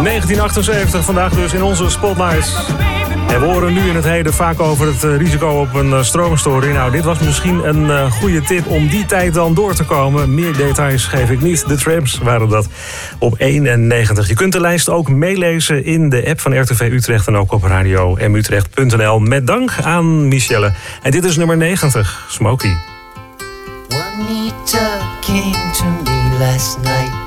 1978, vandaag dus in onze Spotlights. En we horen nu in het heden vaak over het risico op een stroomstoring. Nou, dit was misschien een goede tip om die tijd dan door te komen. Meer details geef ik niet. De Tramps waren dat op 91. Je kunt de lijst ook meelezen in de app van RTV Utrecht en ook op radio-utrecht.nl. Met dank aan Michelle. En dit is nummer 90, Smokey. Juanita came to me last night.